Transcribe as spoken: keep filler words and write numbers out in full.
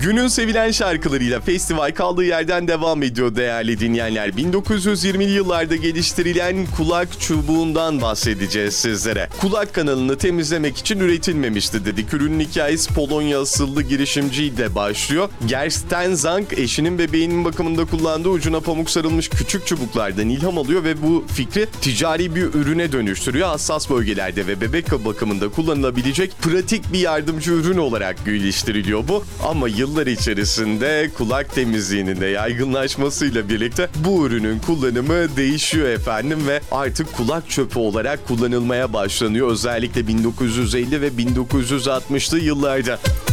Günün sevilen şarkılarıyla festival kaldığı yerden devam ediyor değerli dinleyenler. bin dokuz yüz yirmili yıllarda geliştirilen kulak çubuğundan bahsedeceğiz sizlere. Kulak kanalını temizlemek için üretilmemişti dedik. Ürünün hikayesi Polonya asıllı girişimciyle başlıyor. Gersten Zang eşinin bebeğinin bakımında kullandığı ucuna pamuk sarılmış küçük çubuklardan ilham alıyor ve bu fikri ticari bir ürüne dönüştürüyor. Hassas bölgelerde ve bebek bakımında kullanılabilecek pratik bir yardımcı ürün olarak geliştiriliyor bu. Ama yıllar içerisinde kulak temizliğinin de yaygınlaşmasıyla birlikte bu ürünün kullanımı değişiyor efendim ve artık kulak çöpü olarak kullanılmaya başlanıyor. Özellikle bin dokuz yüz elli ve bin dokuz yüz altmışlı yıllarda.